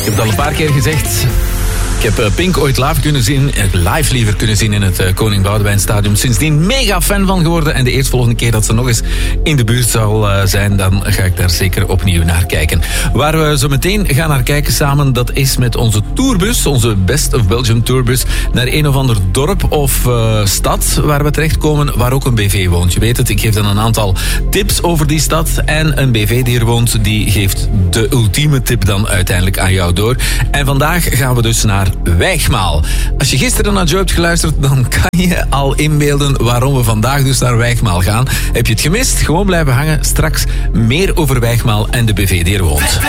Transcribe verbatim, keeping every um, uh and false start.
heb het al een paar keer gezegd. Ik heb Pink ooit live kunnen zien, live liever kunnen zien in het Koning Boudewijn Stadion. Sindsdien mega fan van geworden. En de eerstvolgende keer dat ze nog eens in de buurt zal zijn, dan ga ik daar zeker opnieuw naar kijken. Waar we zo meteen gaan naar kijken samen, dat is met onze tourbus, onze Best of Belgium tourbus, naar een of ander dorp of uh, stad waar we terechtkomen, waar ook een B V woont. Je weet het, ik geef dan een aantal tips over die stad. En een B V die er woont, die geeft de ultieme tip dan uiteindelijk aan jou door. En vandaag gaan we dus naar Wijgmaal. Als je gisteren naar Joe hebt geluisterd, dan kan je al inbeelden waarom we vandaag dus naar Wijgmaal gaan. Heb je het gemist? Gewoon blijven hangen. Straks meer over Wijgmaal en de B V die er woont.